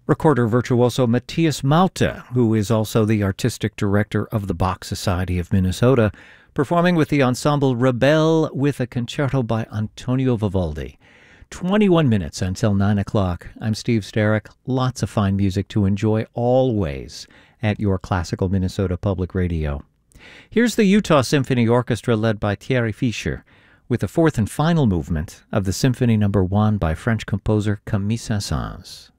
Recorder virtuoso Matthias Malta, who is also the artistic director of the Bach Society of Minnesota, performing with the ensemble Rebelle with a concerto by Antonio Vivaldi. 21 minutes until 9 o'clock. I'm Steve Sterrick. Lots of fine music to enjoy always at your Classical Minnesota Public Radio. Here's the Utah Symphony Orchestra led by Thierry Fischer with the fourth and final movement of the Symphony No. 1 by French composer Camille Saint-Saëns.